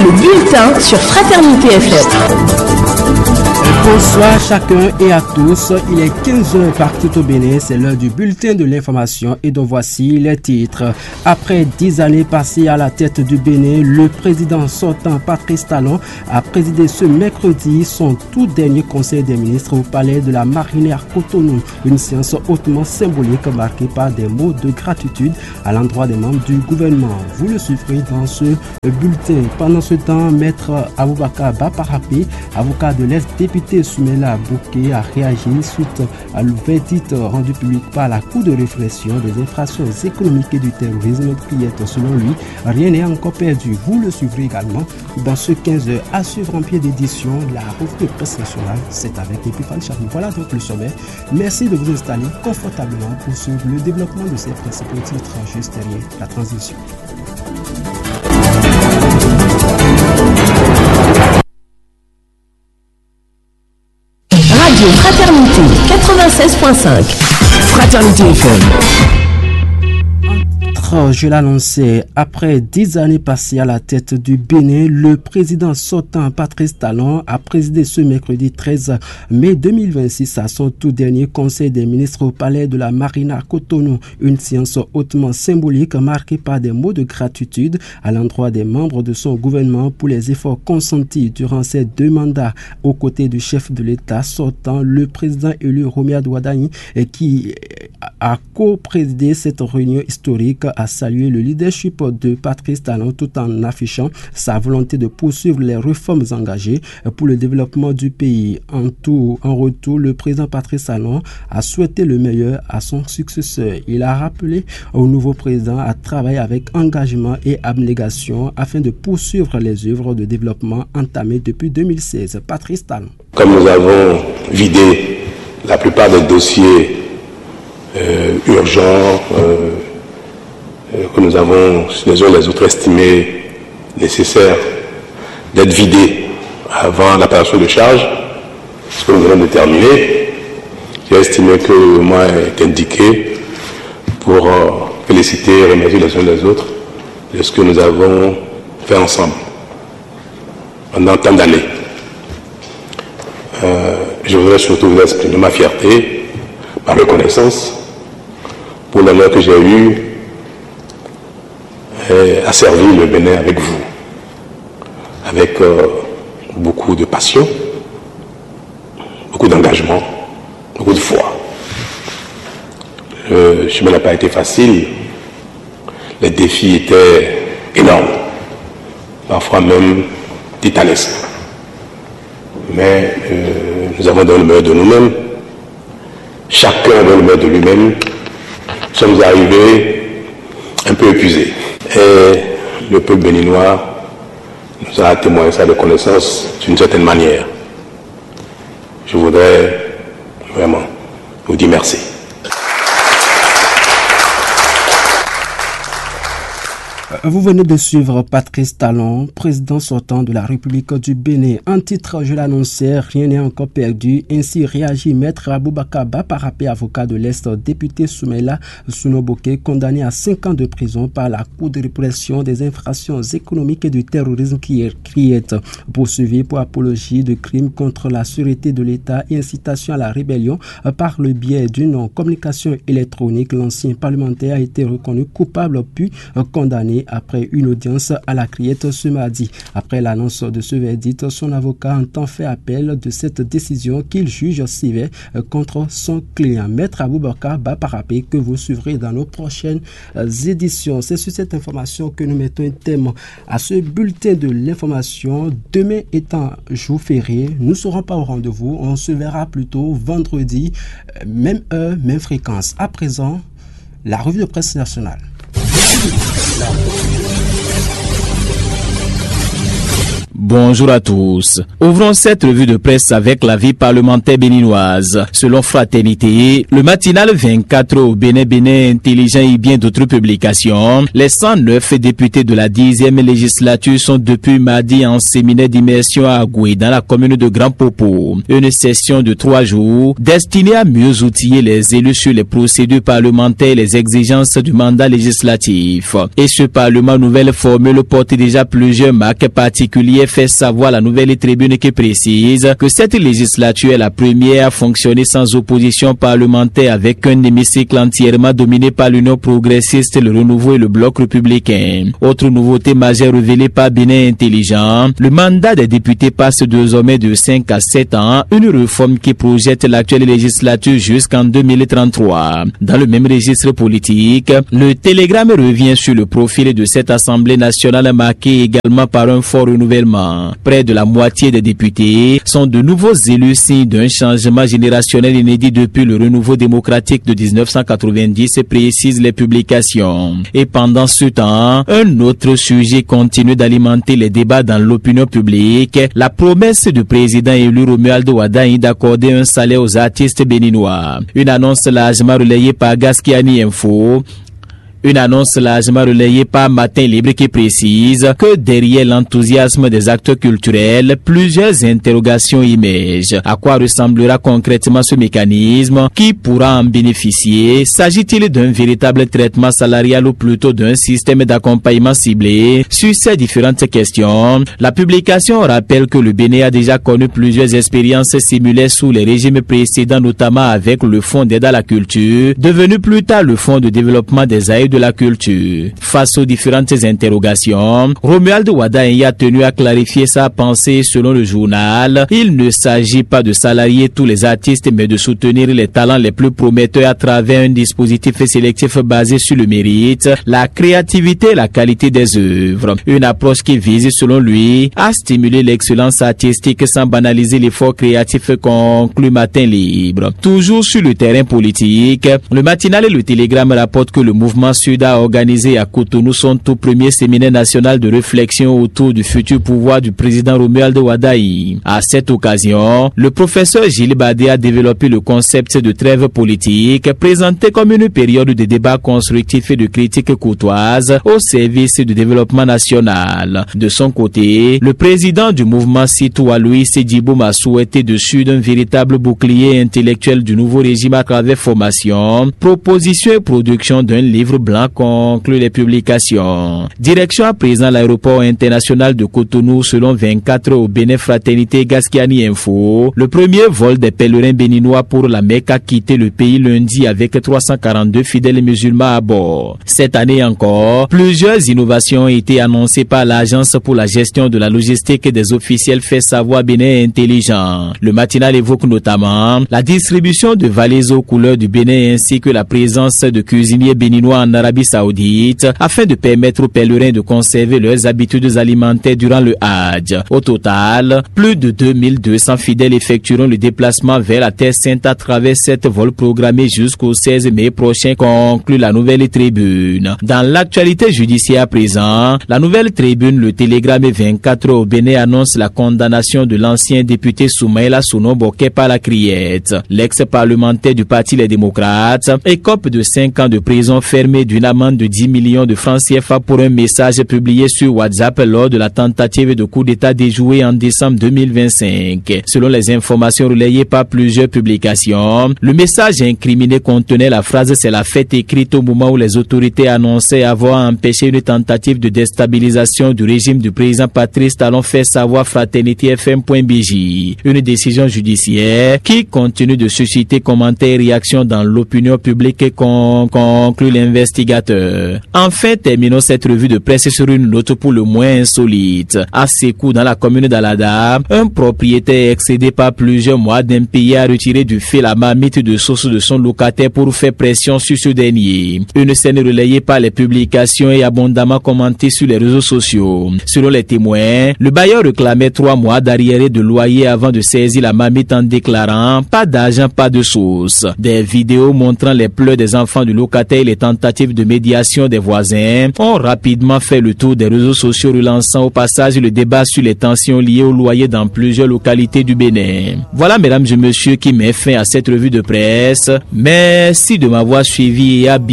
Le bulletin sur Fraternité FM. Bonsoir chacun et à tous, il est 15h partout au Bénin, c'est l'heure du bulletin de l'information et donc voici les titres. Après 10 années passées à la tête du Bénin, le président sortant Patrice Talon a présidé ce mercredi son tout dernier conseil des ministres au palais de la Marine à Cotonou, une séance hautement symbolique marquée par des mots de gratitude à l'endroit des membres du gouvernement. Vous le suivrez dans ce bulletin. Pendant ce temps, maître Aboubakar Baparapé, avocat de l'ex-député Soumela Bouquet, a réagi suite à le verdict rendu public par la Cour de répression des infractions économiques et du terrorisme qui est, selon lui, rien n'est encore perdu. Vous le suivrez également dans ce 15h à suivre en pied d'édition. La revue de presse nationale, c'est avec Epifane Charny. Voilà donc le sommet. Merci de vous installer confortablement pour suivre le développement de ces principaux titres juste derrière la transition. Radio Fraternité 96.5. Fraternité FM. Je l'annonçais, après 10 années passées à la tête du Bénin, le président sortant Patrice Talon a présidé ce mercredi 13 mai 2026 à son tout dernier conseil des ministres au palais de la Marine à Cotonou. Une séance hautement symbolique marquée par des mots de gratitude à l'endroit des membres de son gouvernement pour les efforts consentis durant ces 2 mandats aux côtés du chef de l'État sortant, le président élu Romiad Ouadani, qui a co-présidé cette réunion historique, a salué le leadership de Patrice Talon tout en affichant sa volonté de poursuivre les réformes engagées pour le développement du pays. En retour, le président Patrice Talon a souhaité le meilleur à son successeur. Il a rappelé au nouveau président à travailler avec engagement et abnégation afin de poursuivre les œuvres de développement entamées depuis 2016. Patrice Talon. Comme nous avons vidé la plupart des dossiers urgents que nous avons les uns les autres estimés nécessaires d'être vidés avant l'apparition de charges, ce que nous allons déterminer. J'ai estimé que le moment est indiqué pour féliciter et remercier les uns les autres de ce que nous avons fait ensemble pendant tant d'années. Je voudrais surtout vous exprimer ma fierté, ma reconnaissance pour l'honneur que j'ai eu à servir le Bénin avec vous, avec beaucoup de passion, beaucoup d'engagement, beaucoup de foi. Le chemin n'a pas été facile, les défis étaient énormes, parfois même titanesques. Mais nous avons donné le meilleur de nous-mêmes, chacun donne le meilleur de lui-même. Nous sommes arrivés un peu épuisés. Et le peuple béninois nous a témoigné sa reconnaissance d'une certaine manière. Je voudrais vraiment vous dire merci. Vous venez de suivre Patrice Talon, président sortant de la République du Bénin. En titre, je l'annonçais, rien n'est encore perdu. Ainsi réagit maître Aboubakar Baparapé, avocat de l'ex-député Soumela Bouquet, condamné à 5 ans de prison par la Cour de répression des infractions économiques et du terrorisme qui est poursuivi pour apologie de crimes contre la sûreté de l'État et incitation à la rébellion par le biais d'une communication électronique. L'ancien parlementaire a été reconnu coupable puis condamné après une audience à la Criette ce mardi. Après l'annonce de ce verdict, son avocat entend faire appel de cette décision qu'il juge sévère contre son client. Maître Aboubakar Baparapé, que vous suivrez dans nos prochaines éditions. C'est sur cette information que nous mettons un thème à ce bulletin de l'information. Demain étant jour férié, nous ne serons pas au rendez-vous. On se verra plutôt vendredi, même heure, même fréquence. À présent, la revue de presse nationale. Bonjour à tous. Ouvrons cette revue de presse avec la vie parlementaire béninoise. Selon Fraternité, le matinal 24 au Bénin Intelligent et bien d'autres publications, les 109 députés de la 10e législature sont depuis mardi en séminaire d'immersion à Agoué dans la commune de Grand Popo. Une session de 3 jours destinée à mieux outiller les élus sur les procédures parlementaires et les exigences du mandat législatif. Et ce parlement nouvelle formule porte déjà plusieurs marques particulières, fait savoir la nouvelle tribune qui précise que cette législature est la première à fonctionner sans opposition parlementaire avec un hémicycle entièrement dominé par l'Union progressiste, le Renouveau et le Bloc républicain. Autre nouveauté majeure révélée par Bénin Intelligent, le mandat des députés passe désormais de 5 à 7 ans, une réforme qui projette l'actuelle législature jusqu'en 2033. Dans le même registre politique, le télégramme revient sur le profil de cette Assemblée nationale marquée également par un fort renouvellement. Près de la moitié des députés sont de nouveaux élus, signe d'un changement générationnel inédit depuis le renouveau démocratique de 1990, précisent les publications. Et pendant ce temps, un autre sujet continue d'alimenter les débats dans l'opinion publique, la promesse du président élu Romuald Wadain d'accorder un salaire aux artistes béninois. Une annonce largement relayée par Gaskiani Info. Une annonce largement relayée par Matin Libre qui précise que derrière l'enthousiasme des acteurs culturels, plusieurs interrogations émergent. À quoi ressemblera concrètement ce mécanisme? Qui pourra en bénéficier? S'agit-il d'un véritable traitement salarial ou plutôt d'un système d'accompagnement ciblé? Sur ces différentes questions, la publication rappelle que le Bénin a déjà connu plusieurs expériences similaires sous les régimes précédents, notamment avec le Fonds d'aide à la culture, devenu plus tard le Fonds de développement des aïeux de la culture. Face aux différentes interrogations, Romuald Wadain a tenu à clarifier sa pensée selon le journal. Il ne s'agit pas de salarier tous les artistes, mais de soutenir les talents les plus prometteurs à travers un dispositif sélectif basé sur le mérite, la créativité et la qualité des œuvres. Une approche qui vise, selon lui, à stimuler l'excellence artistique sans banaliser l'effort créatif, conclut Matin Libre. Toujours sur le terrain politique, le matinal et le télégramme rapportent que le mouvement Sud a organisé à Cotonou son tout premier séminaire national de réflexion autour du futur pouvoir du président Romuald Wadain. À cette occasion, le professeur Gilles Badé a développé le concept de trêve politique, présenté comme une période de débat constructif et de critique courtoise au service du développement national. De son côté, le président du mouvement Citoyen Louis Sédiboum a souhaité dessus d'un véritable bouclier intellectuel du nouveau régime à travers formation, proposition et production d'un livre blanc, conclut les publications. Direction à présent l'aéroport international de Cotonou selon 24 au Bénin Fraternité Gaskiani Info. Le premier vol des pèlerins béninois pour la Mecque a quitté le pays lundi avec 342 fidèles musulmans à bord. Cette année encore, plusieurs innovations ont été annoncées par l'Agence pour la gestion de la logistique des officiels, fait savoir Bénin Intelligent. Le matinal évoque notamment la distribution de valises aux couleurs du Bénin ainsi que la présence de cuisiniers béninois en Arabie Saoudite afin de permettre aux pèlerins de conserver leurs habitudes alimentaires durant le Hajj. Au total, plus de 2200 fidèles effectueront le déplacement vers la Terre Sainte à travers 7 vols programmés jusqu'au 16 mai prochain, conclut la Nouvelle Tribune. Dans l'actualité judiciaire à présent, la Nouvelle Tribune, le télégramme 24 au Bénin annonce la condamnation de l'ancien député Soumaïla Souno Boké par la Criette. L'ex-parlementaire du Parti Les Démocrates écope de 5 ans de prison fermée d'une amende de 10 millions de francs CFA pour un message publié sur WhatsApp lors de la tentative de coup d'État déjouée en décembre 2025. Selon les informations relayées par plusieurs publications, le message incriminé contenait la phrase « C'est la fête » écrite au moment où les autorités annonçaient avoir empêché une tentative de déstabilisation du régime du président Patrice Talon, fait savoir FraternitéFM.bj. Une décision judiciaire qui continue de susciter commentaires et réactions dans l'opinion publique, conclut l'investigateur. Enfin, terminons cette revue de presse sur une note pour le moins insolite. À Sékou, dans la commune d'Alada, un propriétaire excédé par plusieurs mois d'impayés a retiré du feu la marmite de sauce de son locataire pour faire pression sur ce dernier. Une scène relayée par les publications et abondamment commentée sur les réseaux sociaux. Selon les témoins, le bailleur réclamait 3 mois d'arriéré de loyer avant de saisir la marmite en déclarant « pas d'argent, pas de sauce ». Des vidéos montrant les pleurs des enfants du locataire et les tentatives tentatives de médiation des voisins ont rapidement fait le tour des réseaux sociaux, relançant au passage le débat sur les tensions liées au loyer dans plusieurs localités du Bénin. Voilà, mesdames et messieurs, qui met fin à cette revue de presse. Merci de m'avoir suivi et à bientôt.